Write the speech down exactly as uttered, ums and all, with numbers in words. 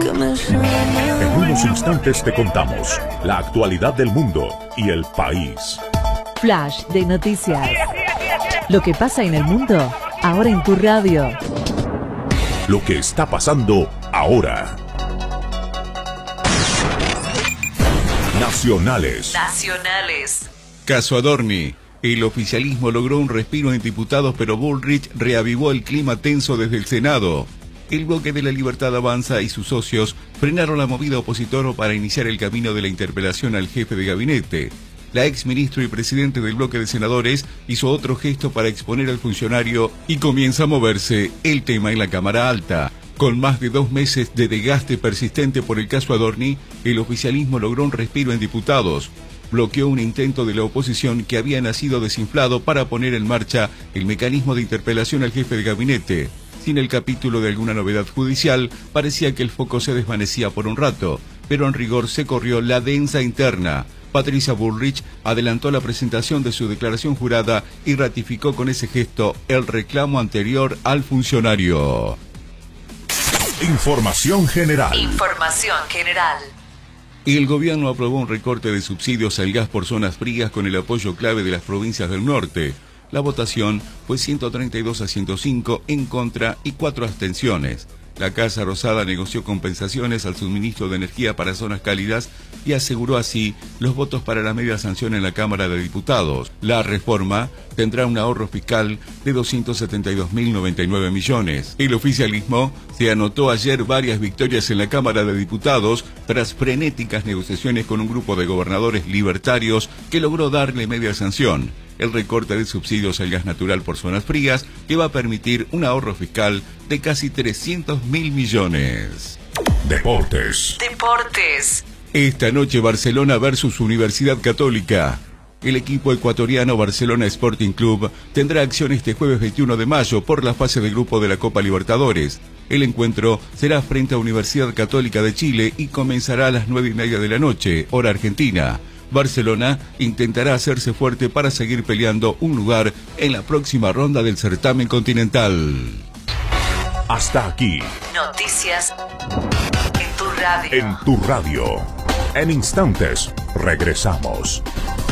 que me suena. En unos instantes te contamos la actualidad del mundo y el país. Flash de noticias. Lo que pasa en el mundo, ahora en tu radio. Lo que está pasando ahora. Nacionales. Nacionales. Caso Adorni. El oficialismo logró un respiro en diputados, pero Bullrich reavivó el clima tenso desde el Senado. El bloque de la Libertad Avanza y sus socios frenaron la movida opositora para iniciar el camino de la interpelación al jefe de gabinete. La ex ministro y presidente del bloque de senadores hizo otro gesto para exponer al funcionario y comienza a moverse el tema en la Cámara Alta. Con más de dos meses de desgaste persistente por el caso Adorni, el oficialismo logró un respiro en diputados. Bloqueó un intento de la oposición que había nacido desinflado para poner en marcha el mecanismo de interpelación al jefe de gabinete. Sin el capítulo de alguna novedad judicial, parecía que el foco se desvanecía por un rato, pero en rigor se corrió la densa interna. Patricia Bullrich adelantó la presentación de su declaración jurada y ratificó con ese gesto el reclamo anterior al funcionario. Información general. Información general. El gobierno aprobó un recorte de subsidios al gas por zonas frías con el apoyo clave de las provincias del norte. La votación fue ciento treinta y dos a ciento cinco en contra y cuatro abstenciones. La Casa Rosada negoció compensaciones al suministro de energía para zonas cálidas y aseguró así los votos para la media sanción en la Cámara de Diputados. La reforma tendrá un ahorro fiscal de doscientos setenta y dos mil noventa y nueve millones. El oficialismo se anotó ayer varias victorias en la Cámara de Diputados tras frenéticas negociaciones con un grupo de gobernadores libertarios que logró darle media sanción. El recorte de subsidios al gas natural por zonas frías, que va a permitir un ahorro fiscal de casi trescientos mil millones. Deportes. Deportes. Esta noche Barcelona versus Universidad Católica. El equipo ecuatoriano Barcelona Sporting Club tendrá acción este jueves veintiuno de mayo por la fase de grupo de la Copa Libertadores. El encuentro será frente a Universidad Católica de Chile y comenzará a las nueve y media de la noche, hora argentina. Barcelona intentará hacerse fuerte para seguir peleando un lugar en la próxima ronda del certamen continental. Hasta aquí. Noticias en tu radio. En tu radio. En instantes, regresamos.